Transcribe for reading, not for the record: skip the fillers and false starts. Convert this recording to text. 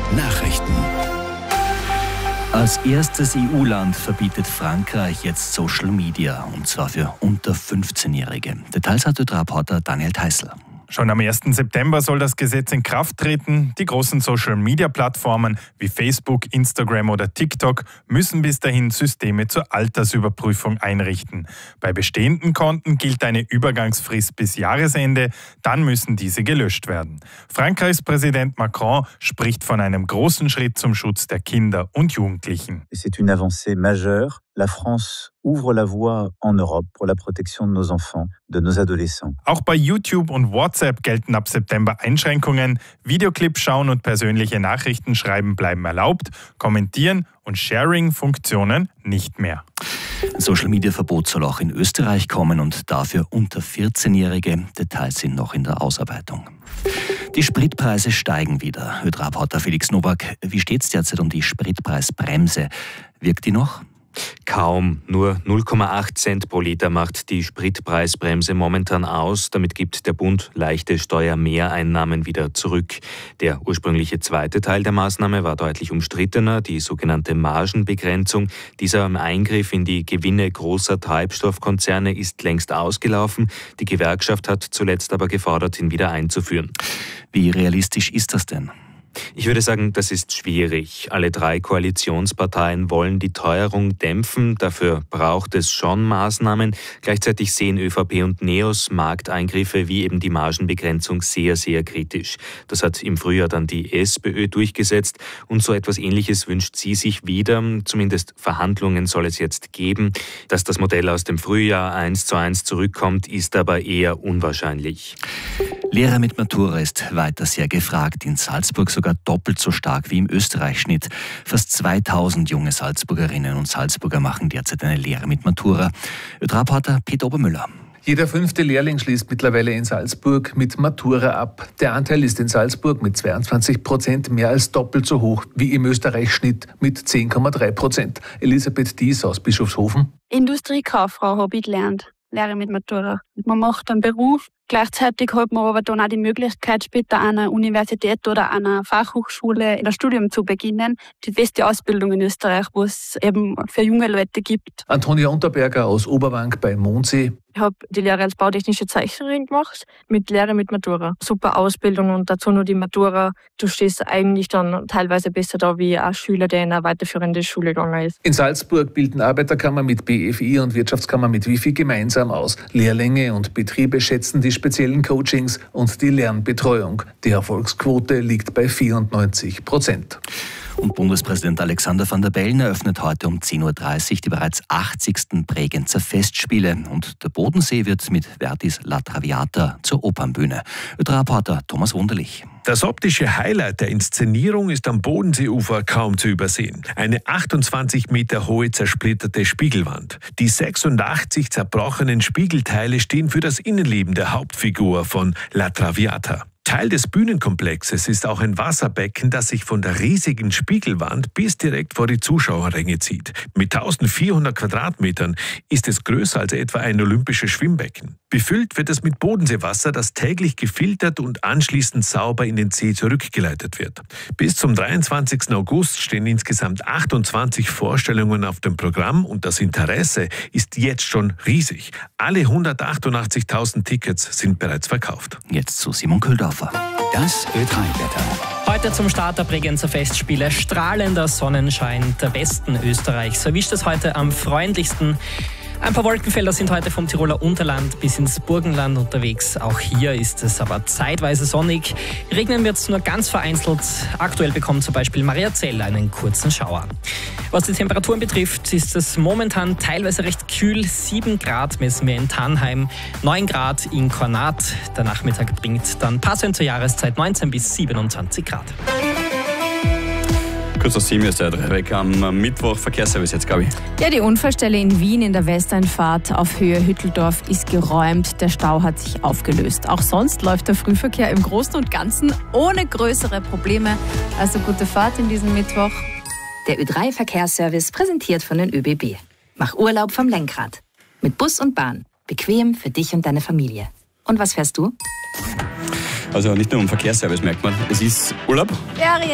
Nachrichten. Als erstes EU-Land verbietet Frankreich jetzt Social Media, und zwar für unter 15-Jährige. Details hat Reporter Daniel Theißl. Schon am 1. September soll das Gesetz in Kraft treten. Die großen Social-Media-Plattformen wie Facebook, Instagram oder TikTok müssen bis dahin Systeme zur Altersüberprüfung einrichten. Bei bestehenden Konten gilt eine Übergangsfrist bis Jahresende, dann müssen diese gelöscht werden. Frankreichs Präsident Macron spricht von einem großen Schritt zum Schutz der Kinder und Jugendlichen. C'est une avancée majeure. La France ouvre la voie en Europe pour la protection de nos enfants, de nos adolescents. Auch bei YouTube und WhatsApp gelten ab September Einschränkungen. Videoclips schauen und persönliche Nachrichten schreiben bleiben erlaubt, kommentieren und Sharing-Funktionen nicht mehr. Ein Social-Media-Verbot soll auch in Österreich kommen und dafür unter 14-Jährige. Details sind noch in der Ausarbeitung. Die Spritpreise steigen wieder. Reporter Felix Nowak, wie steht es derzeit um die Spritpreisbremse? Wirkt die noch? Kaum, nur 0,8 Cent pro Liter macht die Spritpreisbremse momentan aus. Damit gibt der Bund leichte Steuermehreinnahmen wieder zurück. Der ursprüngliche zweite Teil der Maßnahme war deutlich umstrittener, die sogenannte Margenbegrenzung. Dieser Eingriff in die Gewinne großer Treibstoffkonzerne ist längst ausgelaufen. Die Gewerkschaft hat zuletzt aber gefordert, ihn wieder einzuführen. Wie realistisch ist das denn? Ich würde sagen, das ist schwierig. Alle drei Koalitionsparteien wollen die Teuerung dämpfen. Dafür braucht es schon Maßnahmen. Gleichzeitig sehen ÖVP und NEOS Markteingriffe wie eben die Margenbegrenzung sehr, sehr kritisch. Das hat im Frühjahr dann die SPÖ durchgesetzt und so etwas Ähnliches wünscht sie sich wieder. Zumindest Verhandlungen soll es jetzt geben. Dass das Modell aus dem Frühjahr 1:1 zurückkommt, ist aber eher unwahrscheinlich. Lehrer mit Matura ist weiter sehr gefragt. In Salzburg sogar doppelt so stark wie im Österreich-Schnitt. Fast 2000 junge Salzburgerinnen und Salzburger machen derzeit eine Lehre mit Matura. Reporter Peter Obermüller. Jeder 5. Lehrling schließt mittlerweile in Salzburg mit Matura ab. Der Anteil ist in Salzburg mit 22% mehr als doppelt so hoch wie im Österreich-Schnitt mit 10,3%. Elisabeth Dies aus Bischofshofen. Industriekauffrau habe ich gelernt. Lehre mit Matura. Man macht einen Beruf. Gleichzeitig hat man aber dann auch die Möglichkeit, später an einer Universität oder einer Fachhochschule das Studium zu beginnen. Die beste Ausbildung in Österreich, wo es eben für junge Leute gibt. Antonia Unterberger aus Oberwank bei Mondsee. Ich habe die Lehre als bautechnische Zeichnerin gemacht, mit Lehre mit Matura. Super Ausbildung und dazu nur die Matura. Du stehst eigentlich dann teilweise besser da wie ein Schüler, der in eine weiterführende Schule gegangen ist. In Salzburg bilden Arbeiterkammer mit BFI und Wirtschaftskammer mit WIFI gemeinsam aus. Lehrlinge und Betriebe schätzen die speziellen Coachings und die Lernbetreuung. Die Erfolgsquote liegt bei 94%. Und Bundespräsident Alexander Van der Bellen eröffnet heute um 10:30 Uhr die bereits 80. Bregenzer Festspiele. Und der Bodensee wird mit Verdis La Traviata zur Opernbühne. Reporter Thomas Wunderlich. Das optische Highlight der Inszenierung ist am Bodenseeufer kaum zu übersehen. Eine 28 Meter hohe zersplitterte Spiegelwand. Die 86 zerbrochenen Spiegelteile stehen für das Innenleben der Hauptfigur von La Traviata. Teil des Bühnenkomplexes ist auch ein Wasserbecken, das sich von der riesigen Spiegelwand bis direkt vor die Zuschauerränge zieht. Mit 1400 Quadratmetern ist es größer als etwa ein olympisches Schwimmbecken. Befüllt wird es mit Bodenseewasser, das täglich gefiltert und anschließend sauber in den See zurückgeleitet wird. Bis zum 23. August stehen insgesamt 28 Vorstellungen auf dem Programm und das Interesse ist jetzt schon riesig. Alle 188.000 Tickets sind bereits verkauft. Jetzt zu Simon Köhldorfer. Das Ö3-Wetter. Heute zum Start der Bregenzer Festspiele. Strahlender Sonnenschein der Westen Österreichs. Erwischt es heute am freundlichsten. Ein paar Wolkenfelder sind heute vom Tiroler Unterland bis ins Burgenland unterwegs. Auch hier ist es aber zeitweise sonnig. Regnen wird es nur ganz vereinzelt. Aktuell bekommt zum Beispiel Mariazell einen kurzen Schauer. Was die Temperaturen betrifft, ist es momentan teilweise recht kühl. 7 Grad messen wir in Tannheim, 9 Grad in Kornat. Der Nachmittag bringt dann passend zur Jahreszeit 19 bis 27 Grad. Kurz nach 7 ist der Drehweg am Mittwoch. Verkehrsservice jetzt, glaube ich. Ja, die Unfallstelle in Wien in der Westeinfahrt auf Höhe Hütteldorf ist geräumt. Der Stau hat sich aufgelöst. Auch sonst läuft der Frühverkehr im Großen und Ganzen ohne größere Probleme. Also gute Fahrt in diesem Mittwoch. Der Ö3-Verkehrsservice präsentiert von den ÖBB. Mach Urlaub vom Lenkrad. Mit Bus und Bahn. Bequem für dich und deine Familie. Und was fährst du? Also nicht nur um Verkehrsservice merkt man, es ist Urlaub. Ferien.